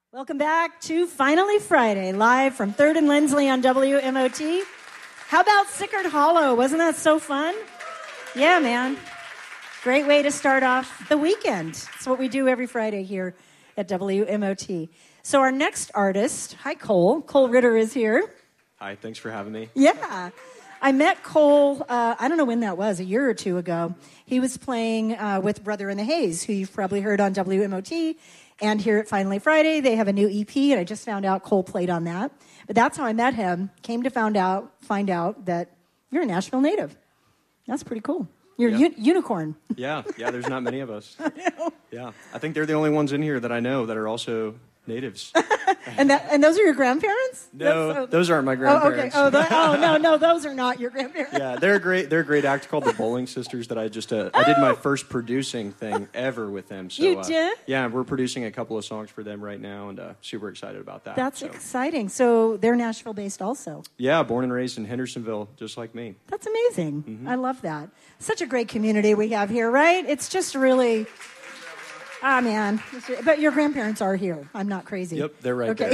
Welcome back to Finally Friday, live from 3rd and Lindsley on WMOT. How about Sickard Hollow? Wasn't that so fun? Yeah, man. Great way to start off the weekend. It's what we do every Friday here at WMOT. So our next artist, hi Cole. Cole Ritter is here. Hi, thanks for having me. Yeah. I met Cole, I don't know when that was, a year or two ago. He was playing with Brother in the Haze, who you've probably heard on WMOT. And here at Finally Friday, they have a new EP, and I just found out Cole played on that. But that's how I met him. Came to find out that you're a Nashville native. That's pretty cool. You're a unicorn. Yeah, there's not many of us. Yeah, I think they're the only ones in here that I know that are also natives. And those are your grandparents? No, those aren't my grandparents. Oh, okay. No, those are not your grandparents. Yeah, they're a great act called the Bowling Sisters that I just I did my first producing thing ever with them. So, you did? Yeah, we're producing a couple of songs for them right now, and super excited about that. That's exciting. So they're Nashville-based also. Yeah, born and raised in Hendersonville, just like me. That's amazing. Mm-hmm. I love that. Such a great community we have here, right? It's just really... Ah, man. But your grandparents are here. I'm not crazy. Yep, they're right there.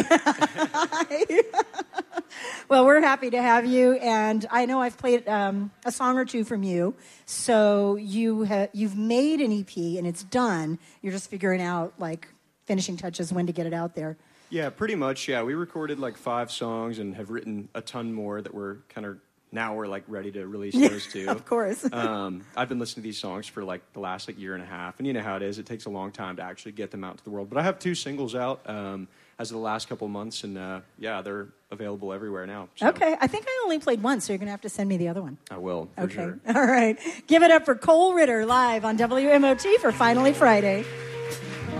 Well, we're happy to have you, and I know I've played a song or two from you. So you've made an EP, and it's done. You're just figuring out, finishing touches, when to get it out there. Yeah, pretty much, yeah. We recorded, 5 songs and have written a ton more that we're kind of... Now we're ready to release those too. Of course. I've been listening to these songs for the last year and a half, and you know how it is. It takes a long time to actually get them out to the world. But I have 2 singles out as of the last couple months, and they're available everywhere now. So. Okay, I think I only played one, so you're going to have to send me the other one. I will. For sure. All right. Give it up for Cole Ritter live on WMOT for Finally Friday.